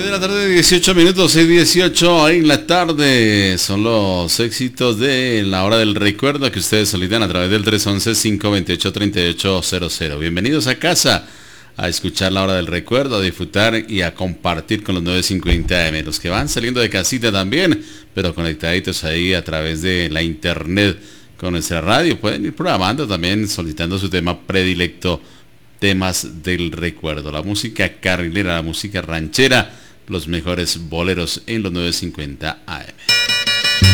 de la tarde, 18 minutos, 6:18 en la tarde. Son los éxitos de la hora del recuerdo que ustedes solicitan a través del 311-528-3800. Bienvenidos a casa a escuchar la hora del recuerdo, a disfrutar y a compartir con los 950 AM. Los que van saliendo de casita también, pero conectaditos ahí a través de la internet con nuestra radio. Pueden ir programando también, solicitando su tema predilecto. Temas del recuerdo, la música carrilera, la música ranchera, los mejores boleros en los 950 AM.